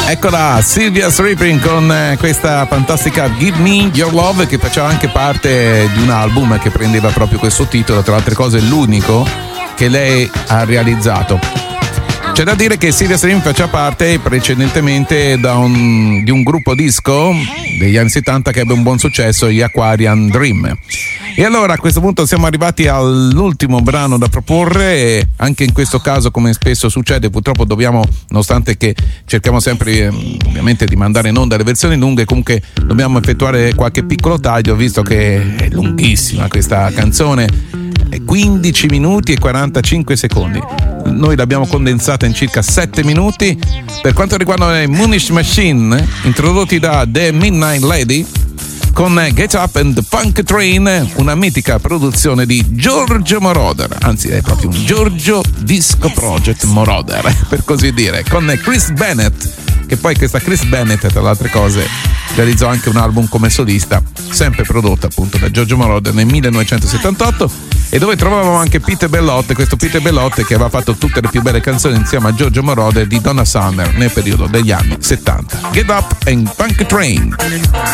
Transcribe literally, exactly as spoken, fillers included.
Eccola, Sylvia Stripping con questa fantastica Give Me Your Love, che faceva anche parte di un album che prendeva proprio questo titolo, tra le altre cose l'unico che lei ha realizzato. C'è da dire che Sylvia Stripping faceva parte precedentemente da un, di un gruppo disco degli anni settanta che ebbe un buon successo, gli Aquarian Dream. E allora a questo punto siamo arrivati all'ultimo brano da proporre. Anche in questo caso, come spesso succede, purtroppo dobbiamo, nonostante che cerchiamo sempre ovviamente di mandare in onda le versioni lunghe, comunque dobbiamo effettuare qualche piccolo taglio, visto che è lunghissima questa canzone, è quindici minuti e quarantacinque secondi. Noi l'abbiamo condensata in circa sette minuti. Per quanto riguarda le Munish Machine, introdotti da The Midnight Lady con Get Up and the Funk Train, una mitica produzione di Giorgio Moroder, anzi è proprio un Giorgio Disco Project Moroder, per così dire, con Chris Bennett, che poi questa Chris Bennett, tra le altre cose, realizzò anche un album come solista, sempre prodotto appunto da Giorgio Moroder nel millenovecentosettantotto, e dove trovavamo anche Peter Bellotte, questo Peter Bellotte che aveva fatto tutte le più belle canzoni insieme a Giorgio Moroder di Donna Summer nel periodo degli anni settanta. Get Up and Funk Train.